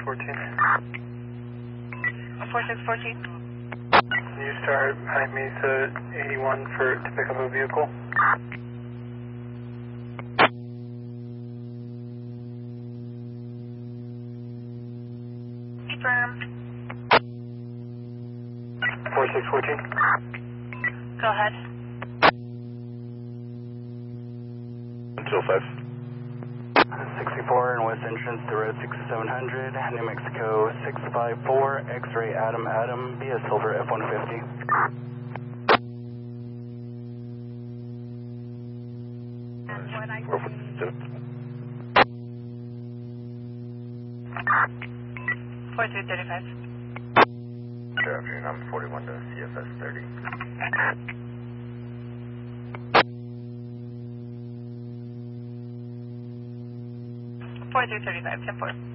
4614. Can you start high Mesa 81 to pick up a vehicle? Confirmed. 4614. Go ahead. 205. 64 and west entrance to road 6700, New Mexico 654, X-ray Adam Adam, via Silver F-150. What I 4335. Good afternoon, I'm 41 to CFS 30. 4335, 10-4.